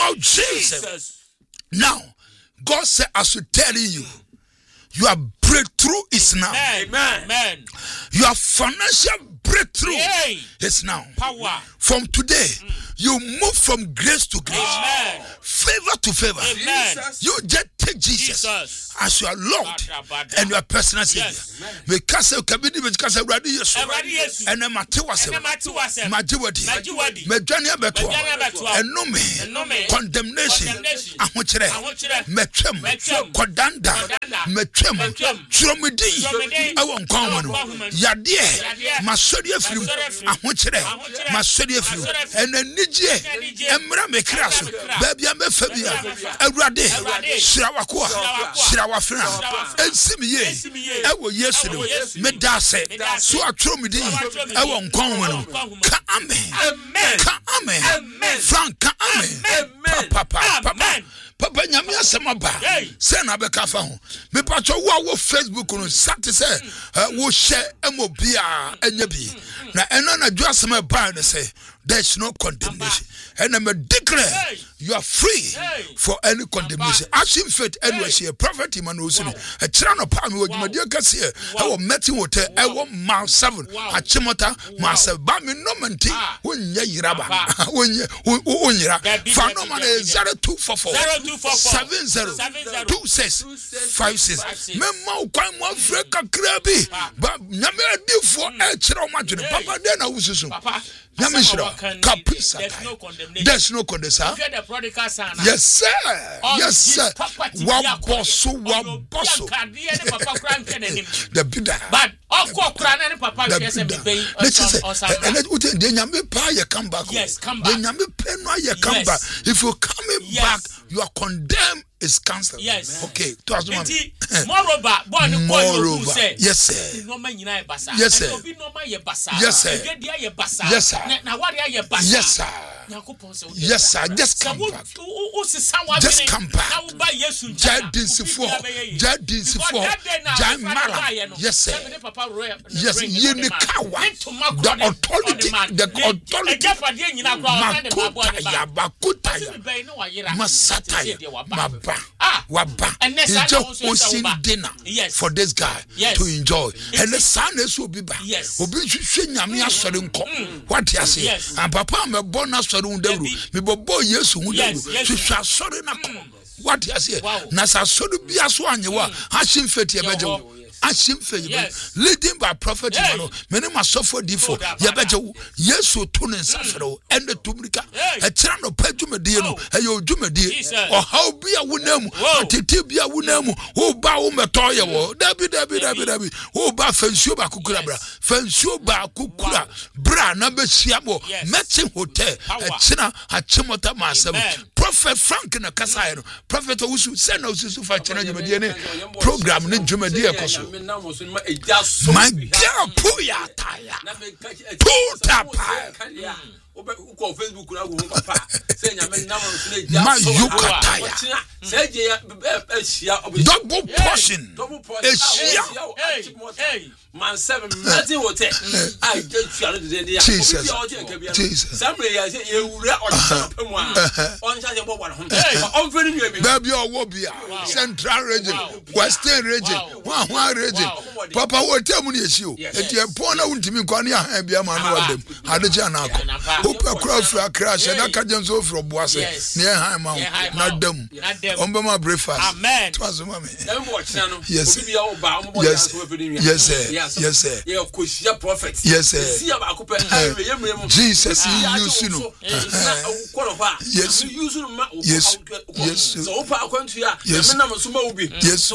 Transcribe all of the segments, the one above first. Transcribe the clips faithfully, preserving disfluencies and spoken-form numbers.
of Jesus. Now, God said, I should tell you, your breakthrough is now. Amen. Amen. Your financial breakthrough Yay. is now. Power. From today, mm. you move from grace to grace, Amen. favor to favor. Amen. You just take Jesus, Jesus. as your Lord bada, bada. and your personal Savior. Because you can be because you ready Jesus. And I'm at was Majiwadi, Majania Beto, and no me condemnation. I want you there. Metrum, Kodanda, Metrum, Tromedi. I won't come on. Yadia, Masodia Flu. I want you there. Masodia Flu. And then Nije, Emra Mekrasu, Baby Amefabia, Erade, Shirawakua, Shirawafra, and Simiye. I will yesterday, Medase, so I told me, I won't come on. Amen. Amen. Frank, amen. Papa, Papa. Papa nyame asema ba se na beka fa ho me pacho wo wo Facebook no sat say wo share emobia anya bi na eno na dwo asema ba ne say there's no condemnation and I declare you are free for any condemnation. Ashim faith anyway she a prophet Emmanuel Sini a channel palm with Madia Cassia I was meeting hotel I want mile seven a chimota myself but me no manti when ye raba when ye unyira phenomenon is zero two four four seven zero two six five six memma kwan mo Africa krabi but nyame adifo e kire o madwene papa dey na wususu Kapisa. There's no condemnation. There's no condemnation. The prodigal son. Yes, sir. Yes, sir. Waboso, waboso. The bidder. But of course, Papa yes, and the Nyame pa you come back. Yes, come back. The Nyame penwa you come back. If you coming back, you are condemned. Is cancelled. Yes. Okay. To us, moreover, moreover. Yes, sir. Yes, sir. Yes, sir. Yes, sir. Now what are you? Yes, sir. Yes, sir. Just come back. Just come back. Jadin for. Jadin for. Jamara. Yes, sir. Yes, Yenikawa. The authority. The authority. Makutaya. Makutaya. Masataya. Maba. Ah, waba. And just hosting dinner yes. for this guy yes. to enjoy. And the son is will be back. Yes. Obi nyame asore nko. What you say? And papa me born asore underu. Me bobo Yesu underu. Hwehwa asore na ko. What you say? Na sa asore bi aso anyewa. Hashim feti ebeje. Ashim feti leading by prophet Emmanuel. Many must suffer defo. Yebeje Yesu tun nsafero and the tumrika. E tira no pedwumedie no. E yo dwumedie. O how bi a wonam. Atete bi a wonam. Wo ba wo metoye wo. Dabi dabi dabi dabi. Wo ba fansuo ba kukura bra. Fansuo ba kukura bra na be siamo. Meeting hotel. E tira achimota masem. Prophet Frank na kasai no. Prophet Owusu say na Owusu fa chena dwumedie ne program ne dwumedie ekoso. My girl, Puya Taya. Puta Paya. Facebook my Yukataya. Double portion. Man seven nothing hotel. I just feel the Jesus. Jesus. Somebody I say you on charge of one hundred. On very baby or Wobia, Central region, Western region, one region. Papa will tell me issue. If you point out to me, Konya, and be a man of them. How did you know? Hope a crowd for a crash and I can just go from Boise near Haimau, not them. Umbama breakfast. Amen. Yes, yes, yes, sir. Yes, sir. Yeah, of course, your prophet. Yes, sir. Jesus, you know. Yes, yes, yes. So, yes, yes,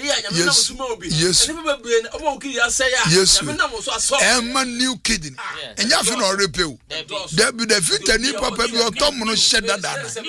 yes, yes. Emma new kidney. And you have no repeal. There be the fit and papa be your thumb no shed that.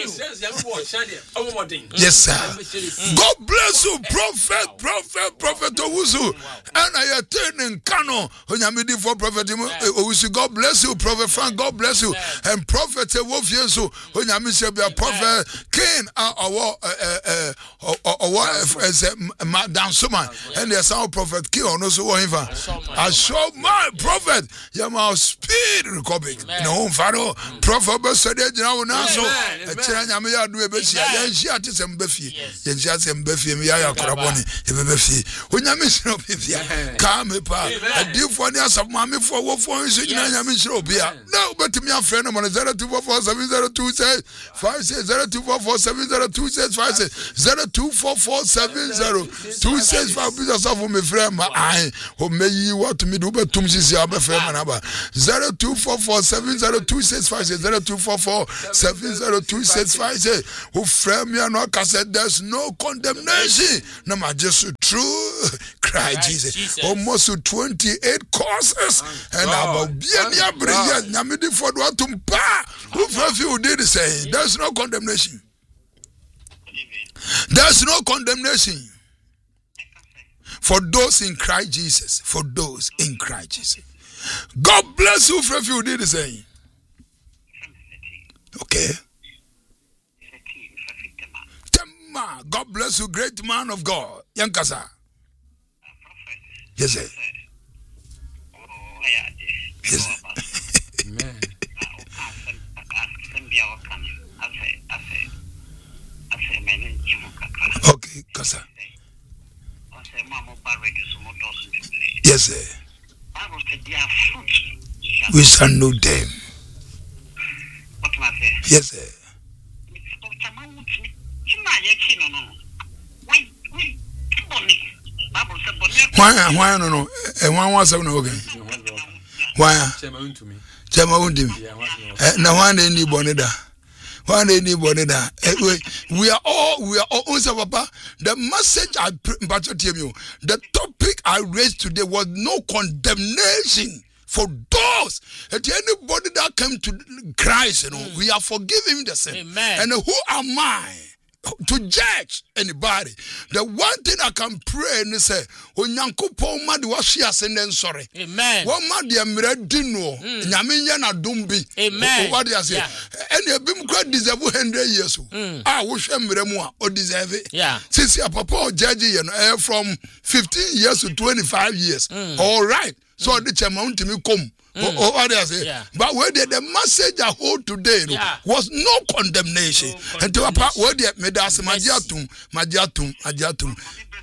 Yes, sir. God bless you, prophet, prophet, prophet Owusu. And I attend Kano, Onyamidi for Prophet Owusu. God bless you, Prophet Frank. God bless you. And Prophet Wolf Yesu, Onyamisi be a prophet King our uh our Madam Soma and the sound prophet kill no so him I show my prophet yama speed recovery no faro prophet said now now so e kira nyame ya do e be sia ya nsia tesem be fie ye nsia tesem be fie me ya yakoraboni e be be fie onyame siro be fie ka me pa adifo ne asam mame fo wo fo nso nyina nyame siro be a no betimi afre no zero two four four seven zero two six five six zero two four four seven zero two six five six zero two four four seven zero two six five business of me friend ma ai o meyi what me do betum sisi abe friend na ba zero two four four seven zero two six five six zero two four four seven zero two six five six who friend me no ka said there's no condemnation na ma Jesus true Christ Jesus almost twenty-eight courses and about bien ya brilliant nyame di for do atumpa who few did say there's no condemnation. There's no condemnation for those in Christ Jesus. For those in Christ Jesus. God bless you for you did the same. Okay. Tema, God bless you, great man of God. Yankasa. Yes, sir. Yes, sir. Amen. Okay, Kasa. Yes, sir. We shall know them. Yes, sir. Why, why, no, no, and one was okay. Why? Chama undi me. Na one any boneda. One any boneda. We are all we are all also papa. The message I the topic I raised today was no condemnation for those. At anybody that came to Christ, you know, mm. we are forgiving the sin. Amen. And who am I to judge anybody? The one thing I can pray and say, Onyankopon ma de wahwe asenden sorry. Amen. One ma de mre di no, nyame nya na dumbi. Amen. What do you say? And you bim kwa deserve one hundred years. Ah, wo hwe mre mu a o deserve. Yeah. Since your papa judge you know, from fifteen years to twenty-five years. Mm. All right. So the chairman to me come. Mm. Oh, what I say? Yeah. But where did the message I hold today no, yeah. was no condemnation. No and to apart where did Medas Magiatum, Magiatum, Magiatum.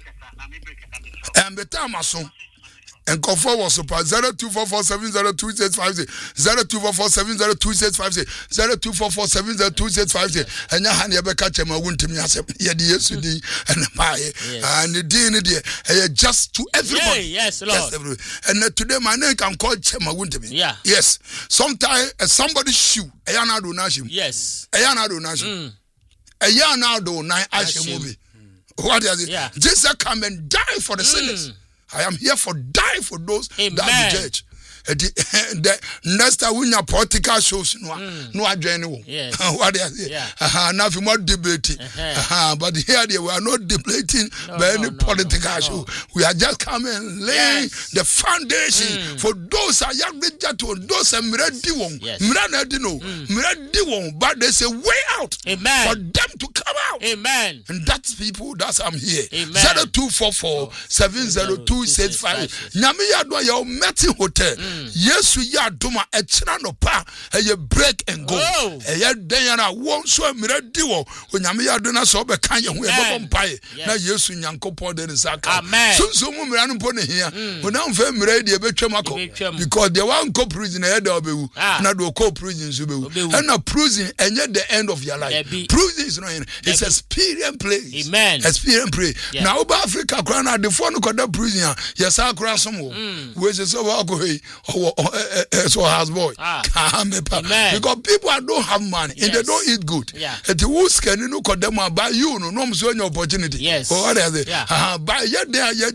And the time I saw. And go forward super zero two four four seven zero two six five six zero two four four seven zero two six five six zero two four four seven zero two six five six and ya hand be catch ma won timi asem ye de yesu di and my and the din dey just to everybody. Yeah, yes Lord. Yes, everybody. And today my name can call chema won timi. Yeah. Yes. Sometimes uh, somebody's shoe e ya na do na shim. Yes. E ya na do na shim. E ya na do na ashim movie. What is it? Yeah. Jesus come and die for the mm. sinners. I am here for die for those Amen. That the church. The next time we have political shows, no, mm. no agenda. Yes. What they say? Yeah. Uh-huh. Now we more debating. Uh-huh. Uh-huh. But here they we are not debating no, by any no, political no, show. No. We are just coming laying yes. the foundation mm. for those are young to those are ready one. Yes. Ready no. Ready one. But there's a way out. Amen. For them to come out. Amen. And that's people. That's I'm here. Amen. Zero two four four seven zero two six five. Nyame ya do ya Meti Hotel. Yesu ya doma e chira no pa e break and go e ye den na won so amira di wo onyame ya do na so be kan ye ho e bobom pae na Yesu nyankopon de nsaka so so mu mira no po ne hia ona mfa mira di e betwam akọ because the one go prison e de obewu na do go prison so bewu and na prison enye the end of your life. Prison is not it's experience place. Amen. Experience play now over Africa kra na the phone ko da prison yes akra som wo we say so wa go hey so house boy ah. Because people don't have money yes. and they don't eat good. Yeah. And the who's can you could them buy you no no so any opportunity. Yes. Or what is it? Uh buy ya there ya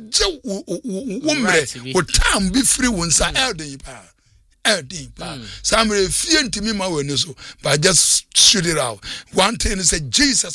woman with time be free when sa elden pa. Elden pa. Some fear to me my when so but just shoot it out. One thing is say Jesus aba.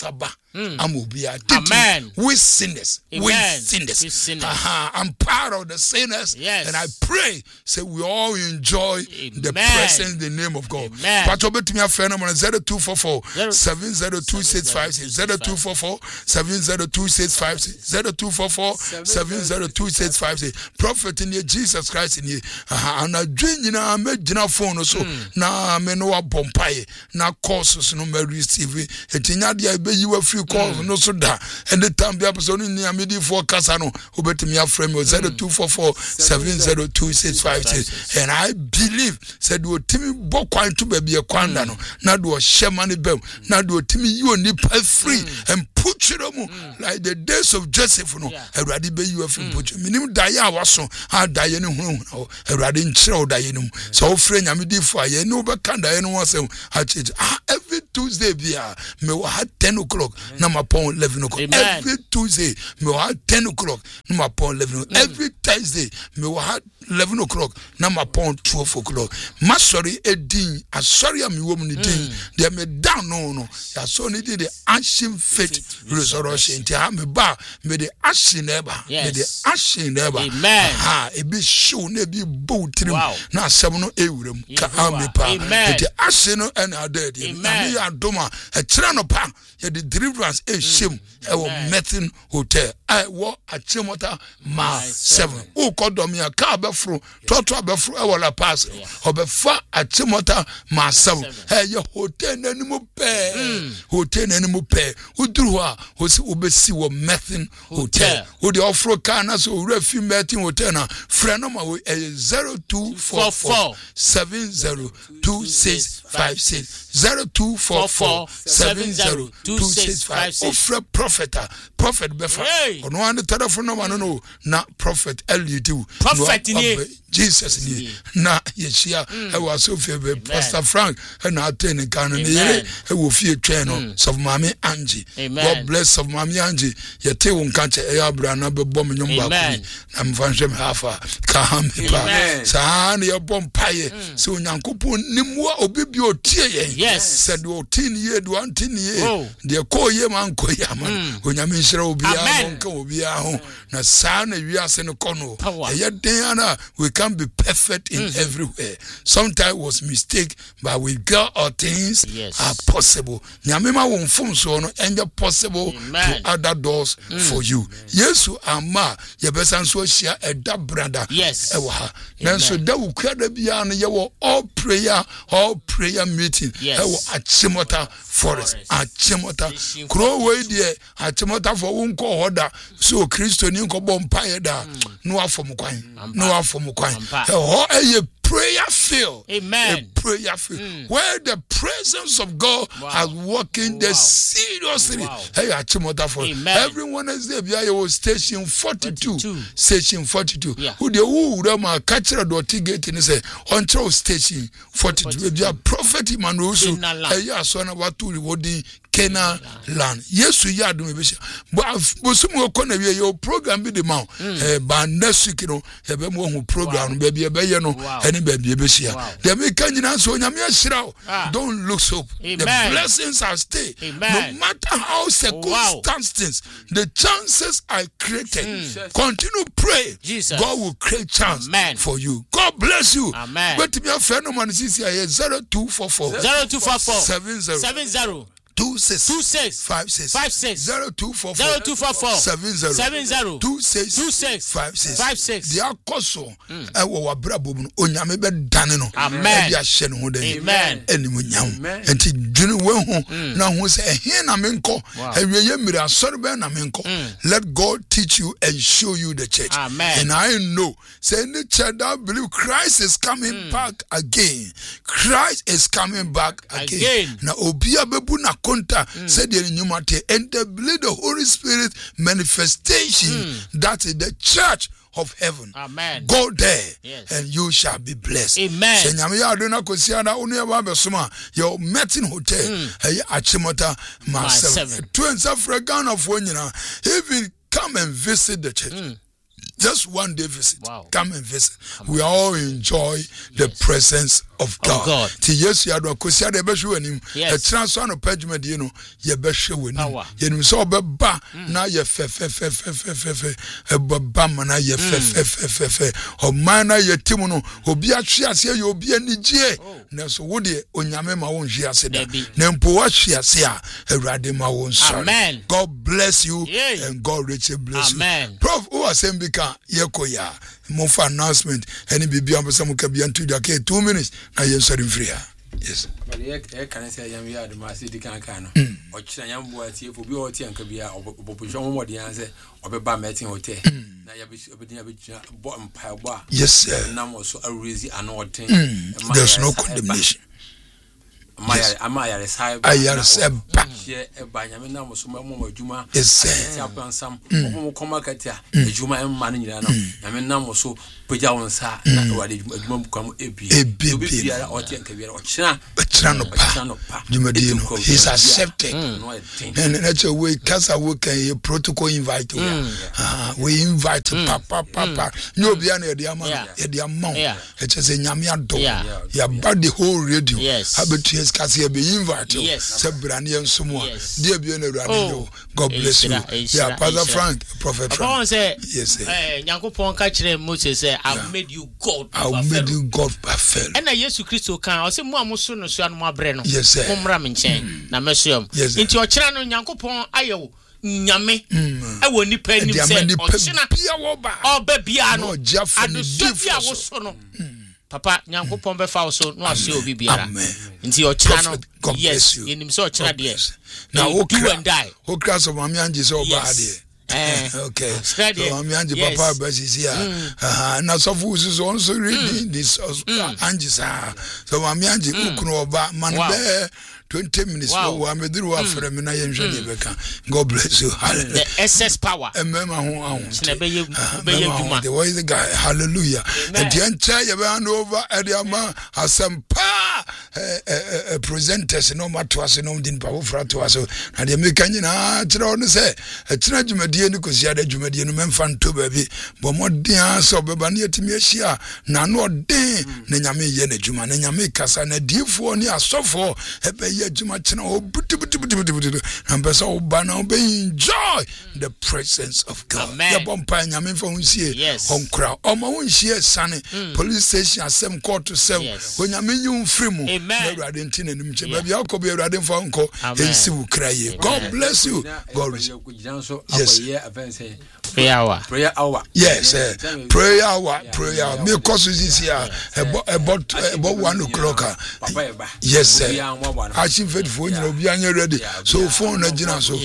I'm obia. Amen. We sinners. Amen. We sinners. We sinners. Uh-huh. I'm part of the sinners. Yes. And I pray, say we all enjoy Amen. the presence, the name of God. Amen. Pato betumi afɛ no mo zero two four four seven zero two six five six zero two four four seven zero two six five six zero two four four seven zero two six five six. Prophet in Jesus Christ in ye. Aha, ana dwen nyina me gyina phone so na me no abompae na courses no me receive. Etinya dia be yi wa free calls no so da. And the time be person ni amedi for kasa no obetumi afrɛ me zero two four four seven zero two six five six. And I believe said wo timi bo kwan to baby e kwanda no na do shema ne bem na do timi yi oni pa free and put you mm. like the days of Joseph no Awurade be you free put you minim daye a waso ha daye ne hunu Awurade nkyere o daye no so ofre nyame di fo aye ne obeka daye no wasem ha church every Tuesday bia me wa ten o'clock na ma pon eleven o'clock. Amen. Every Tuesday me wa ten o'clock na ma pon eleven o'clock. Mm. Every Thursday me wa eleven o'clock na ma pon twelve o'clock. Ma sorry edin asori am wo mu ni din de me down no no ya so ni the ancient faith resurrection ti ha me ba me the action eba me the action eba ha e bi show na bi bo trim na asem no ewuram ka ha me pa the action no and other dey na me adoma e kire no pa ye the deliverance e shem e wo Metin Hotel I wo achimota ma seven o kodom ya ka abefro toto abefro e wo la pass obefa achimota ma seven e ye hotel nanimu pe hotel nanimu pe uduru a hosi obesi wo Metin Hotel wo the ofro car na so refi Metin Hotel na friend no ma wo zero two four four seven zero two six five six zero two four four seven zero two six five six. Ofre prophet prophet befa ono an telephone number no no na prophet elidu prophet ni Jesus ni na yeshia e was so favor Pastor Frank na attend kan ne yere e wo fie twen no so mama Angie. God bless of mama Angie ye te won kan che e abra na be bom nyom ba ku na mfanhwem hafa ka ha me pa sa na ye bom paye so nyankopon nimwa obibi otie ye yes said o tin ye do antin ye de ko ye man ko ya man onyame nhyira obi a nka obi a ho na sa na wiase no kono ye den ana we can be perfect in mm-hmm. everywhere. Sometimes was mistake, but with God all things yes. are possible. Nyamema won fun so no enye possible Amen. To other doors mm. for you. Yesu ama ye besan so share e da brother yes e wa ha. Na so da wo kwada bia no ye wo all prayer all prayer meeting yes. e wo Achimota forest Achimota kro we die Achimota for won ko hoda so Kristo ni ko bom paye da no afom kwan no afom kwan a prayer field. Amen. A prayer field mm. where the presence of God wow. has working wow. there seriously. Wow. Hey, everyone is there. Yeah, was station forty-two. forty-two. Station forty-two. Yeah. Who the who the catch a dotty gate and say on station forty-two. They are prophet Emmanuel. Hey, yeah, son of what to rewarding Canaan land. Yes, we are doing this. But Bosumo Kona, your program be the mount. But next week, you know, have a more program, baby, a baby, no, any baby, Bessia. The American answer, Yamia, don't look so. The blessings are stay. No matter how circumstances, the chances are created. Mm. Continue pray. Jesus. God will create chance Amen. For you. God bless you. Amen. But to be a phenomenon is here zero two four four zero two four four seven zero seven zero. Two six two six five six five six zero two four four zero two four four seven zero seven zero two six two six five six five six. The akoso e wo wabrabo mu onyame be dane no amen e dia hye no ho dane amen enimu nyam enti dwene we ho na ho se ehia na menko awiye mira asori be na menko let God teach you and show you the church amen. And I know say any church that believe Christ is coming mm. back again. Christ is coming back again, again. Na obi abebu na konta mm. say and the believe the Holy Spirit manifestation mm. that is the church of heaven. Amen. Go there yes. and you shall be blessed. Amen. Say nyame ya adona kosiana onu ya ba besoma your Metin Hotel eh Achimota myself. Twenty African of one even come and visit the church. Mm. Just one day visit. Wow. Come and visit. We all enjoy the yes. presence of God. Ti Yesu ya do kosia de be hwe wanim. E transfer no pagement ye no ye be hwe wanim. Ye nim so obeba na ye fe fe fe fe fe fe fe e baba na ye fe fe fe fe fe o man na ye timu no obi atwe ase ye obi anigye na so wo de onyame ma wo nhwe ase da na mpo wa hwe ase a Awurade ma wo nso. God bless you and God richly bless Amen. you. Prof who asembika yekoya Monfa announcement any bibi ambasa mukabi antu da ke two minutes na yen sorry free. Yes. But e e kan say yam ya de ma se di kan kan no. O kira yam bo atie fo bi o tie anka bia obopodwo mo mode yan say obeba meeting hotel. Na ya bi obedi ya bi bo empire bo. Yes sir. Na mo so arezi anoten. There's no condemnation. Amaya amaya resai ba ayareba ye eba nyame na mo so mo adwuma yes ti akwansam mo koma katia adwuma emma no nyina no nyame na mo so pagya wonsa na wade adwuma kwam ebi ebi biara o tie nka biara o kira kira no pa adwuma di no he's accepted and that's a way kasa we can protocol invite ah we invite papa papa no bia na ye dia ma ye dia ma e che nyame ado ya ba the whole radio habetu kasi be invite se brane ensomo dia bia na Awurade God bless you. Yeah, Pastor Frank, Prophet Frank. Say, yes, eh Nyankopon ka kire Moses say I've made you God. I've made you God perfect. And na Yesu Kristo kan o say mo amuso no so anu abre no. Yes, sir. Mo mra me nchen na meso am. Nti o kire no Nyankopon ayewo nyame e wo nipa nim say o kina bia wo ba. Oba bia no. Adu so bia wo so no. Papa Nyankopon be fa wo so no ase obi biara. Nti o kira no yes yenim so o kira de. Now who do and die. Who crash of mami anje so bad there. Eh okay. So mami anje papa basi here. Ah na so fu so also reading this anje sa. So mami anje ukunu oba man be twenty minutes wow. Wa meduru wa frem na ye nhwe de beka. God bless you. Hallelujah. The excess power. Emema ho ahun. Na be ye be ye duma. The way the guy. Hallelujah. And the entire you hand over Ediama asempa eh presenters no matter as no din pa wo fra to aso. Na de meka nyina kire ono se kire dwumadie ni kosia da dwumadie no memfa nto ba bi. Bo modin aso beba na yetimi ahia na no odin na nyame ye na dwuma na nyame kasa na diefo ni asofo ebe juma china o buti buti buti buti buti and person o ba na be enjoy the presence of God. Ya bompa nyame fa hunsie honkra o ma hunsie sane police station asem court to seven onyame nyum free mu Awurade ntina nim che ba bia akobe Awurade fa nko ensi wo kraye. God bless you. God bless you. Yes. Prayer hour. Prayer hour. Yes, uh, prayer hour. Prayer hour. Me cause this here about about about one o'clock. Yes, sir. I see fit phone you be ready. So phone na gina so.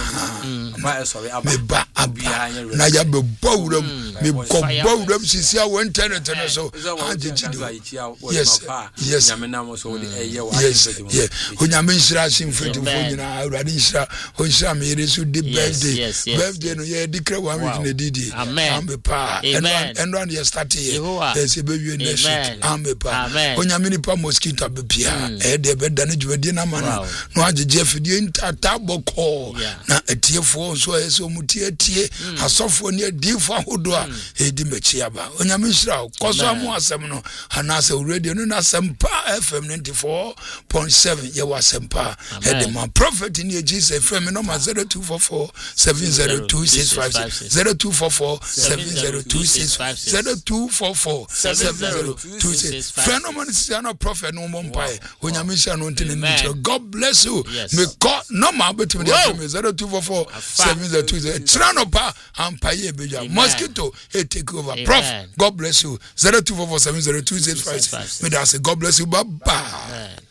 Me ba abia na ya be bawram me ko bawram sisi a won internet na so. Yes. Yes. Yes. Yeah. Onyame nhira sin fit phone na Awurade nhira. Onhira me resu di birthday. Birthday no ye declare one week na didi. Amen. And and one year start here. Yes, be we next week. Amen. Onyame ni pa mosquito be pia. E de be da na dwadi na ma no. No agege afidie ntata boko na atiefo so eso mutie tie asofo ne adifo ahodo a e di machi aba. Onyame nhira koso amu asem no anase radio no na sempa F M ninety-four point seven ye wa sempa. E de ma prophet in Jesus F M no zero two four four seven zero two six five six zero two four four seven zero two six five six zero two four four seven zero two six. Phenomenon is no prophet no mompai. Onyame nhira no ntene nche. God bless you. Me call normal between the zero two four four seven zero two six. Trano pa ampaye beja. Mosquito he take over. Prof, God bless you. zero two four four seven zero two six five six. Me da say God bless you. Bye bye.